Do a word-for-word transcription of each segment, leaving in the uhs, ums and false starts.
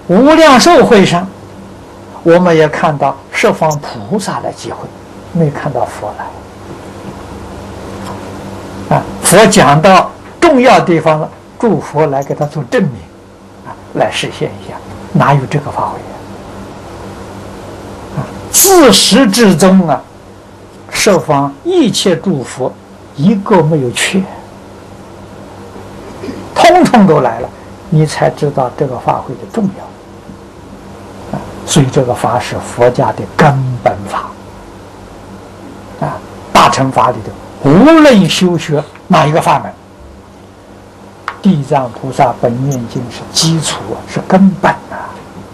无量寿会上，我们也看到十方菩萨来集会，没看到佛来。啊，佛讲到重要地方了，诸佛来给他做证明，啊，来实现一下，哪有这个法会啊？啊，自始至终啊，十方一切诸佛一个没有缺，通通都来了，你才知道这个法会的重要。啊，所以这个法是佛家的根本法。啊，大乘法里头，无论修学哪一个法门，地藏菩萨本愿经是基础，是根本啊！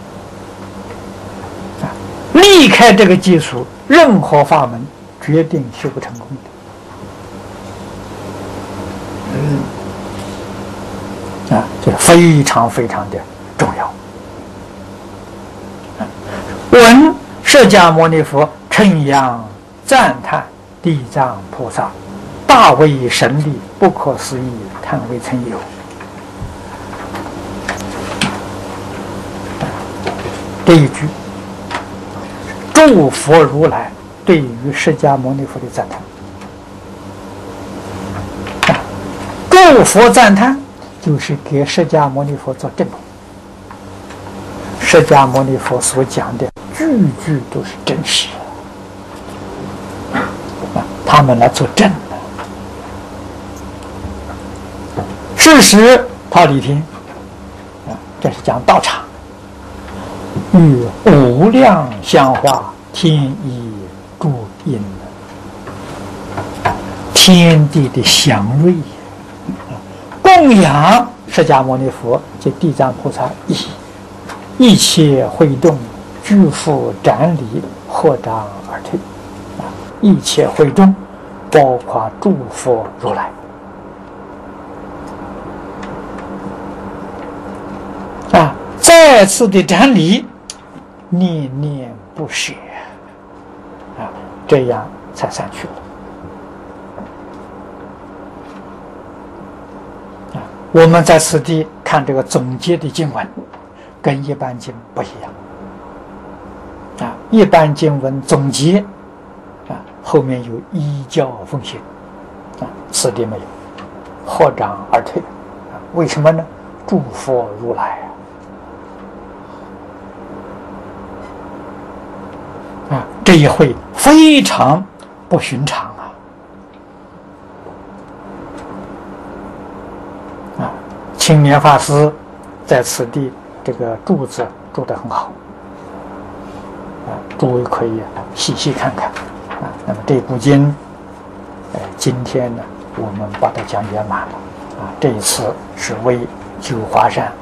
啊，离开这个基础，任何法门决定修不成功的。啊，这非常非常的重要。啊，闻释迦牟尼佛称扬赞叹地藏菩萨大威神力，不可思议，叹未曾有。这一句，诸佛如来对于释迦牟尼佛的赞叹。诸佛赞叹就是给释迦牟尼佛做证明，释迦牟尼佛所讲的句句都是真实，他们来做证的。事实忉利天，啊，这是讲道场，与无量香花天衣诸因，天地的祥瑞，供养释迦牟尼佛及地藏菩萨一一切会动，具复展礼，合掌而退。啊，一切会众，包括诸佛如来。啊，再次的展礼，念念不舍，啊，这样才散去了。啊，我们在此地看这个总结的经文，跟一般经不一样。啊，一般经文总结，啊，后面有依教奉行，啊，此地没有，合掌而退。啊，为什么呢？诸佛如来啊。啊，这一会非常不寻常啊！啊，青年法师在此地这个注字注得很好，啊，诸位可以细细看看啊。那么这部经，呃，今天呢，我们把它讲圆满了啊。这一次是为九华山，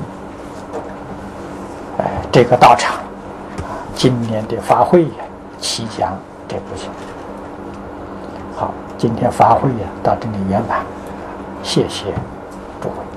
呃，这个道场。今年的法会呀，齐讲这部经。好，今天法会呀到这里圆满，谢谢诸位。